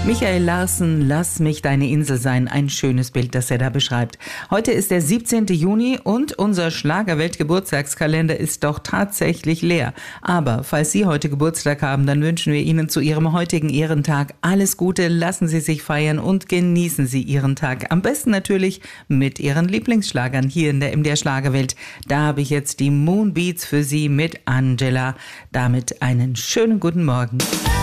Michael Larsen, Lass mich deine Insel sein. Ein schönes Bild, das er da beschreibt. Heute ist der 17. Juni und unser Schlagerwelt-Geburtstagskalender ist doch tatsächlich leer. Aber falls Sie heute Geburtstag haben, dann wünschen wir Ihnen zu Ihrem heutigen Ehrentag alles Gute. Lassen Sie sich feiern und genießen Sie Ihren Tag. Am besten natürlich mit Ihren Lieblingsschlagern hier in der MDR Schlagerwelt. Da habe ich jetzt die Moonbeats für Sie mit Angela. Damit einen schönen guten Morgen.